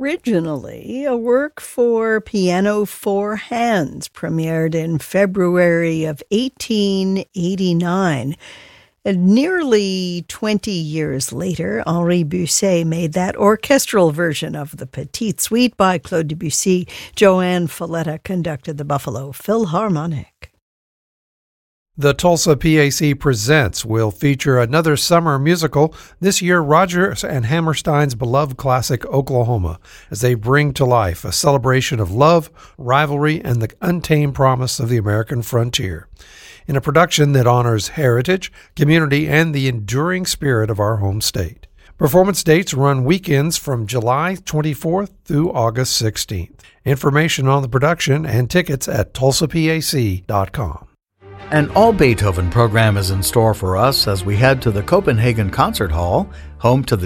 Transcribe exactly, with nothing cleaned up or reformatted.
originally a work for piano four hands, premiered in February of eighteen eighty-nine. And nearly twenty years later, Henri Busset made that orchestral version of the Petite Suite by Claude Debussy. Joanne Folletta conducted the Buffalo Philharmonic. The Tulsa P A C Presents will feature another summer musical, this year Rodgers and Hammerstein's beloved classic Oklahoma, as they bring to life a celebration of love, rivalry, and the untamed promise of the American frontier, in a production that honors heritage, community, and the enduring spirit of our home state. Performance dates run weekends from July twenty-fourth through August sixteenth. Information on the production and tickets at tulsa p a c dot com. An all Beethoven program is in store for us as we head to the Copenhagen Concert Hall, home to the